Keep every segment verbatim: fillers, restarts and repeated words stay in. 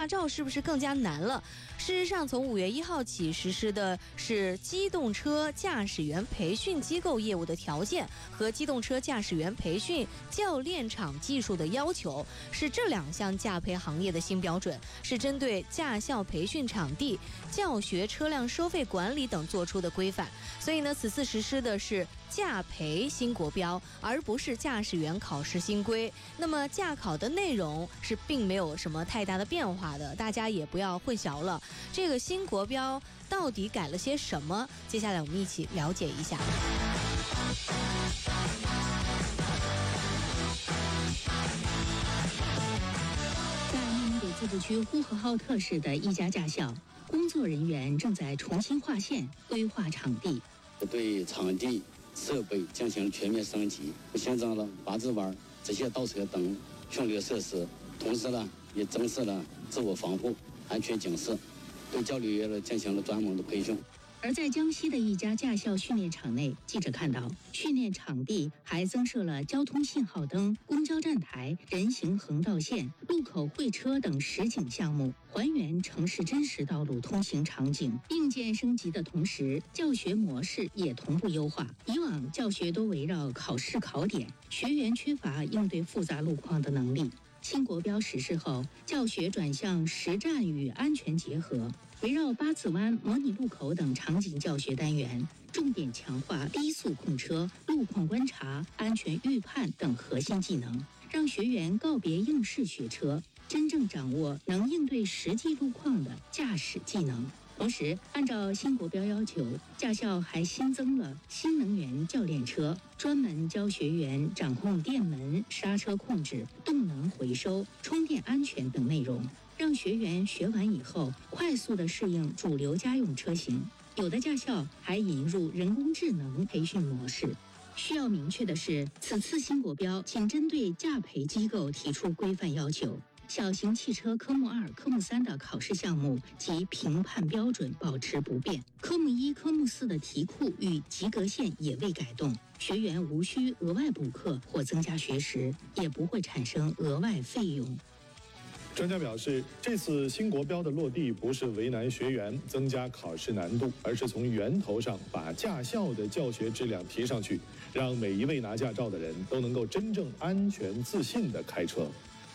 驾照是不是更加难了？事实上，从五月一号起实施的是机动车驾驶员培训机构业务的条件和机动车驾驶员培训教练场技术的要求，是这两项驾培行业的新标准，是针对驾校培训场地、教学车辆收费管理等做出的规范。所以呢，此次实施的是驾培新国标，而不是驾驶员考试新规。那么驾考的内容是并没有什么太大的变化的，大家也不要混淆了。这个新国标到底改了些什么？接下来我们一起了解一下。 在内蒙古自治区呼和浩特市的一家驾校，工作人员正在重新划线、规划场地， 对场地设备进行全面升级，新增了八字弯、直线倒车等训练设施，同时呢，也增设了自我防护、安全警示，对教练员进行了专门的培训。 而在江西的一家驾校训练场内，记者看到，训练场地还增设了交通信号灯、公交站台、人行横道线、路口会车等实景项目，还原城市真实道路通行场景。硬件升级的同时，教学模式也同步优化。以往教学都围绕考试考点，学员缺乏应对复杂路况的能力。新国标实施后，教学转向实战与安全结合，围绕八字弯、模拟路口等场景教学单元，重点强化低速控车、路况观察、安全预判等核心技能，让学员告别应试学车，真正掌握能应对实际路况的驾驶技能。同时，按照新国标要求，驾校还新增了新能源教练车，专门教学员掌控电门、刹车控制、动能回收、充电安全等内容，让学员学完以后快速地适应主流家用车型。有的驾校还引入人工智能培训模式。需要明确的是，此次新国标仅针对驾培机构提出规范要求，小型汽车科目二、科目三的考试项目及评判标准保持不变，科目一、科目四的题库与及格线也未改动，学员无需额外补课或增加学时，也不会产生额外费用。 专家表示，这次新国标的落地不是为难学员、增加考试难度，而是从源头上把驾校的教学质量提上去，让每一位拿驾照的人都能够真正安全自信地开车。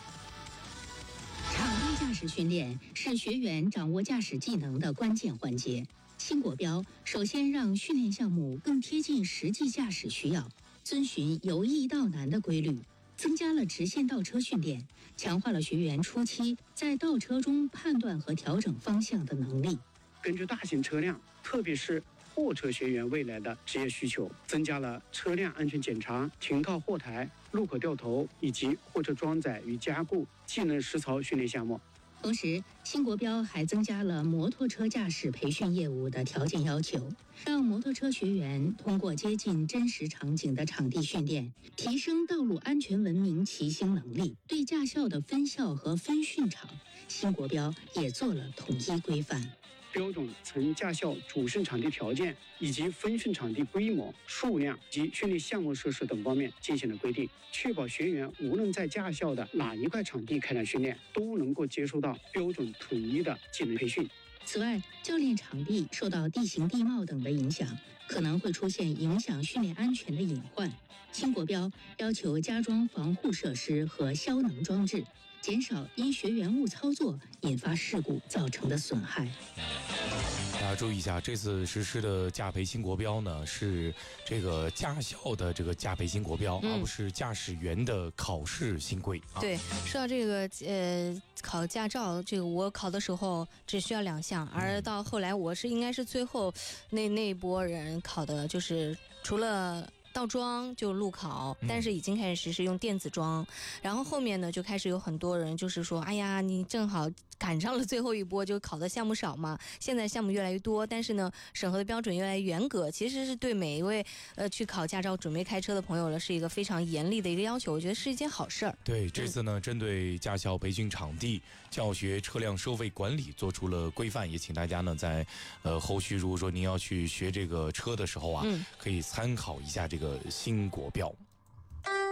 场地驾驶训练是学员掌握驾驶技能的关键环节。新国标首先让训练项目更贴近实际驾驶需要，遵循由易到难的规律，增加了直线倒车训练，强化了学员初期在倒车中判断和调整方向的能力。 根据大型车辆，特别是货车学员未来的职业需求，增加了车辆安全检查、停靠货台、路口掉头以及货车装载与加固技能实操训练项目。 同时，新国标还增加了摩托车驾驶培训业务的条件要求，让摩托车学员通过接近真实场景的场地训练，提升道路安全文明骑行能力。对驾校的分校和分训场，新国标也做了统一规范。 标准从驾校主训场地条件以及分训场地规模、数量及训练项目设施等方面进行了规定，确保学员无论在驾校的哪一块场地开展训练，都能够接受到标准统一的技能培训。 此外，教练场地受到地形地貌等的影响，可能会出现影响训练安全的隐患。新国标要求加装防护设施和消能装置，减少因学员误操作引发事故造成的损害。 大家注意一下，这次实施的驾培新国标呢，是这个驾校的这个驾培新国标，嗯、而不是驾驶员的考试新规。啊、 对，说到这个呃考驾照，这个我考的时候只需要两项，而到后来我是应该是最后那那一波人考的，就是除了倒桩就路考，但是已经开始实施用电子桩，然后后面呢就开始有很多人就是说，哎呀，你正好赶上了最后一波，就考的项目少嘛。现在项目越来越多，但是呢，审核的标准越来越严格，其实是对每一位呃去考驾照、准备开车的朋友了，是一个非常严厉的一个要求。我觉得是一件好事儿。 对，这次呢，嗯、针对驾校培训场地、教学车辆收费管理做出了规范，也请大家呢在呃后续如果说您要去学这个车的时候啊，嗯、可以参考一下这个新国标。